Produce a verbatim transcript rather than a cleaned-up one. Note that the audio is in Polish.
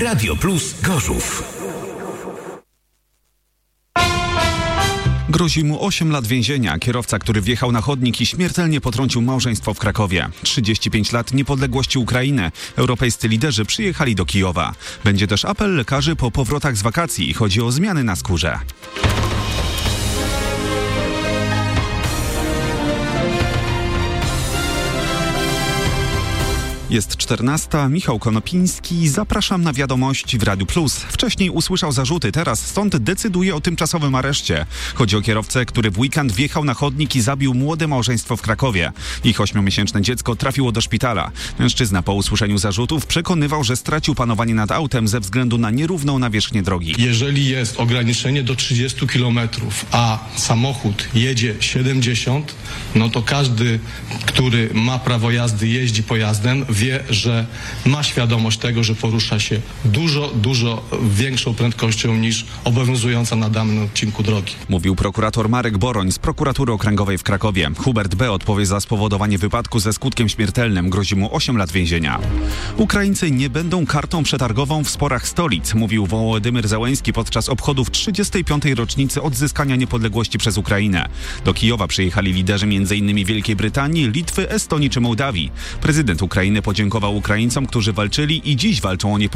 Radio Plus Gorzów. Grozi mu osiem lat więzienia. Kierowca, który wjechał na chodnik i śmiertelnie potrącił małżeństwo w Krakowie. trzydzieści pięć lat niepodległości Ukrainy. Europejscy liderzy przyjechali do Kijowa. Będzie też apel lekarzy po powrotach z wakacji. Chodzi o zmiany na skórze. Jest czternasta, Michał Konopiński, zapraszam na wiadomości w Radiu Plus. Wcześniej usłyszał zarzuty, teraz sąd decyduje o tymczasowym areszcie. Chodzi o kierowcę, który w weekend wjechał na chodnik i zabił młode małżeństwo w Krakowie. Ich ośmiomiesięczne dziecko trafiło do szpitala. Mężczyzna po usłyszeniu zarzutów przekonywał, że stracił panowanie nad autem ze względu na nierówną nawierzchnię drogi. Jeżeli jest ograniczenie do trzydziestu kilometrów, a samochód jedzie siedemdziesiąt, no to każdy, który ma prawo jazdy, jeździ pojazdem, wie, że ma świadomość tego, że porusza się dużo, dużo większą prędkością niż obowiązująca na danym odcinku drogi. Mówił prokurator Marek Boroń z Prokuratury Okręgowej w Krakowie. Hubert B. odpowie za spowodowanie wypadku ze skutkiem śmiertelnym. Grozi mu osiem lat więzienia. Ukraińcy nie będą kartą przetargową w sporach stolic, mówił Wołodymyr Zełenski podczas obchodów trzydziestej piątej rocznicy odzyskania niepodległości przez Ukrainę. Do Kijowa przyjechali liderzy między innymi Wielkiej Brytanii, Litwy, Estonii czy Mołdawii. Prezydent Ukrainy podziękował Ukraińcom, którzy walczyli i dziś walczą o niepodległość